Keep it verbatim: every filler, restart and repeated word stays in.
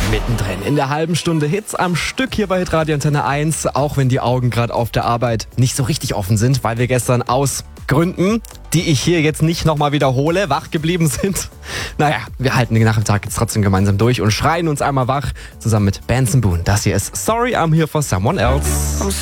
Mittendrin in der halben Stunde Hits am Stück hier bei Hitradio Antenne eins, auch wenn die Augen gerade auf der Arbeit nicht so richtig offen sind, weil wir gestern aus Gründen, die ich hier jetzt nicht nochmal wiederhole, wach geblieben sind. Naja, wir halten den Nachmittag jetzt trotzdem gemeinsam durch und schreien uns einmal wach, zusammen mit Benson Boone. Das hier ist Sorry, I'm Here for Someone Else.